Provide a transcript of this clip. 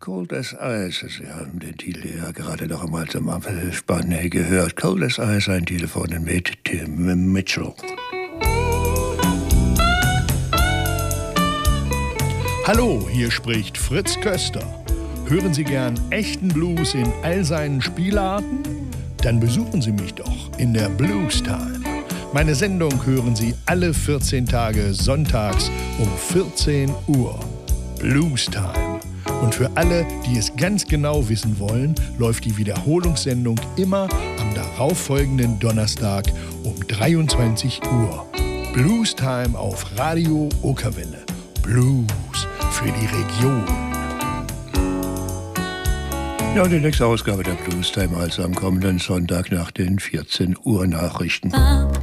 Cold as Ice. Sie haben den Titel ja gerade noch einmal zum Abspann gehört. Cold as Ice, ein Titel von Tim Mitchell. Hallo, hier spricht Fritz Köster. Hören Sie gern echten Blues in all seinen Spielarten? Dann besuchen Sie mich doch in der Blues Time. Meine Sendung hören Sie alle 14 Tage sonntags um 14 Uhr. Blues Time. Und für alle, die es ganz genau wissen wollen, läuft die Wiederholungssendung immer am darauffolgenden Donnerstag um 23 Uhr. Blues Time auf Radio Okerwelle. Blues für die Region. Ja, und die nächste Ausgabe der Blues Time also am kommenden Sonntag nach den 14 Uhr Nachrichten.